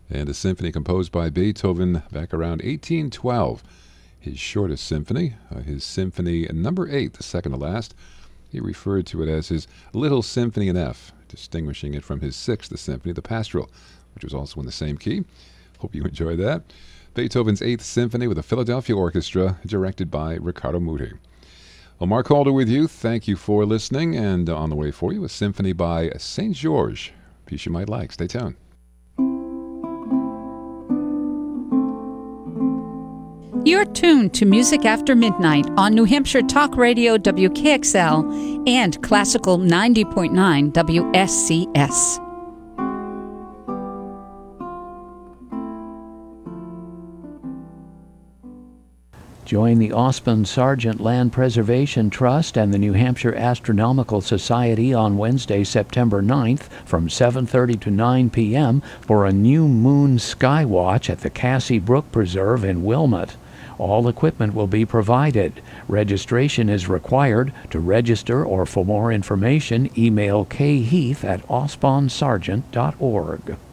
and a symphony composed by Beethoven back around 1812. His shortest symphony, his Symphony Number 8, the second to last. He referred to it as his Little Symphony in F, distinguishing it from his sixth symphony, the Pastoral, which was also in the same key. Hope you enjoy that. Beethoven's Eighth Symphony with the Philadelphia Orchestra, directed by Riccardo Muti. Well, Mark Calder with you. Thank you for listening. And on the way for you, a symphony by St. George. Piece you might like. Stay tuned. You're tuned to Music After Midnight on New Hampshire Talk Radio WKXL and Classical 90.9 WSCS. Join the Osmond Sargent Land Preservation Trust and the New Hampshire Astronomical Society on Wednesday, September 9th from 7:30 to 9 p.m. for a new moon sky watch at the Cassie Brook Preserve in Wilmot. All equipment will be provided. Registration is required. To register or for more information, email kheath@osmondsargent.org.